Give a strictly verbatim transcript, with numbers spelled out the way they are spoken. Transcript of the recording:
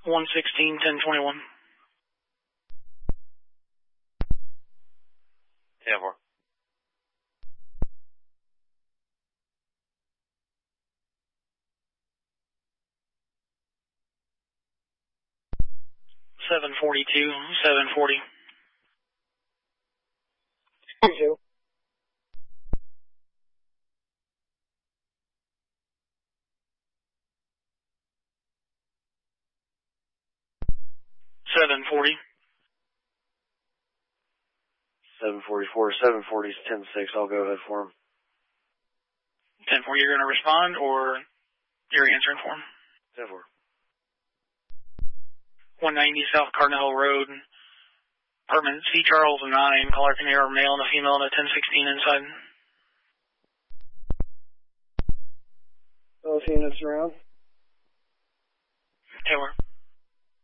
one sixteen, ten twenty-one. ten four. seven forty-two, seven forty. Two. seven forty. seven forty-four, seven forty is ten six. I'll go ahead for him. ten four, you're going to respond, or you're answering for him? ten four. one ninety South Cardinal Road, apartment C. Charles nine, caller can hear a male and a female and a ten sixteen inside. Both units around. Taylor.